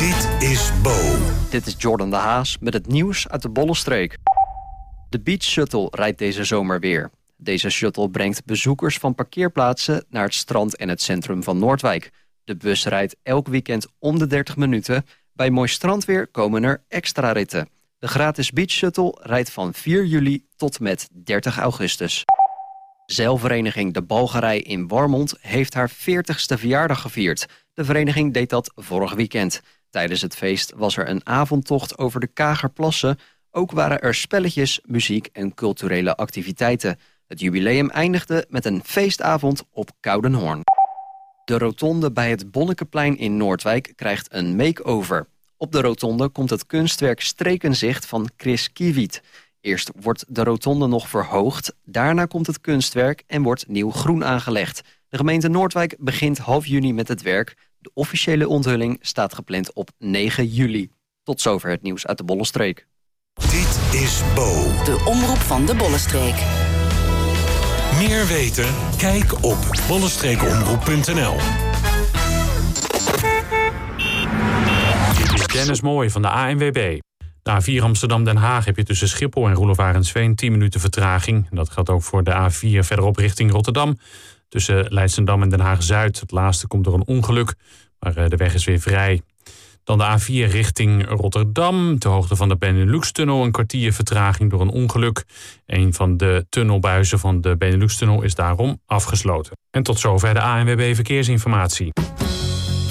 Dit is Bo. Dit is Jordan de Haas met het nieuws uit de Bollenstreek. De Beach Shuttle rijdt deze zomer weer. Deze shuttle brengt bezoekers van parkeerplaatsen naar het strand en het centrum van Noordwijk. De bus rijdt elk weekend om de 30 minuten. Bij mooi strandweer komen er extra ritten. De gratis Beach Shuttle rijdt van 4 juli tot met 30 augustus. Zeilvereniging De Balgerij in Warmond heeft haar 40ste verjaardag gevierd. De vereniging deed dat vorig weekend. Tijdens het feest was er een avondtocht over de Kagerplassen. Ook waren er spelletjes, muziek en culturele activiteiten. Het jubileum eindigde met een feestavond op Koudenhoorn. De rotonde bij het Bonnekeplein in Noordwijk krijgt een make-over. Op de rotonde komt het kunstwerk Strekenzicht van Chris Kiewiet. Eerst wordt de rotonde nog verhoogd, daarna komt het kunstwerk en wordt nieuw groen aangelegd. De gemeente Noordwijk begint half juni met het werk. De officiële onthulling staat gepland op 9 juli. Tot zover het nieuws uit de Bollenstreek. Dit is Bo. De omroep van de Bollenstreek. Meer weten? Kijk op bollenstreekomroep.nl. Dit is Dennis Mooij van de ANWB. De A4 Amsterdam-Den Haag heb je tussen Schiphol en Roelof Arendsveen 10 minuten vertraging. Dat geldt ook voor de A4 verderop richting Rotterdam. Tussen Leidschendam en Den Haag-Zuid. Het laatste komt door een ongeluk, maar de weg is weer vrij. Dan de A4 richting Rotterdam. Ter hoogte van de Benelux-tunnel een kwartier vertraging door een ongeluk. Een van de tunnelbuizen van de Benelux-tunnel is daarom afgesloten. En tot zover de ANWB Verkeersinformatie.